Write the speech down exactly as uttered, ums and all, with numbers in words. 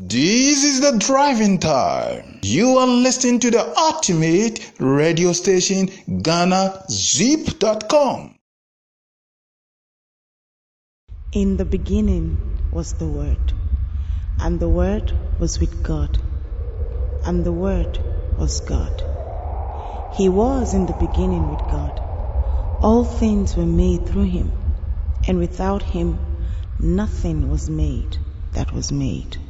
This is the driving time. You are listening to the ultimate radio station, Ghana Zip dot com. In the beginning was the Word, and the Word was with God, and the Word was God. He was in the beginning with God. All things were made through him, and without him nothing was made that was made.